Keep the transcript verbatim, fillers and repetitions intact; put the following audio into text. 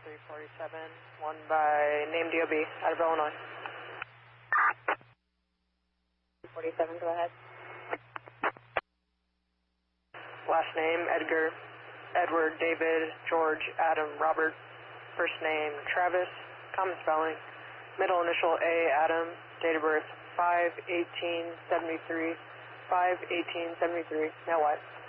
three forty-seven, one by name D O B, out of Illinois. forty-seven, go ahead. Last name, Edgar, Edward, David, George, Adam, Robert. First name, Travis, common spelling. Middle initial A, Adam. Date of birth, five eighteen seventy-three. five eighteen seventy-three. Now what?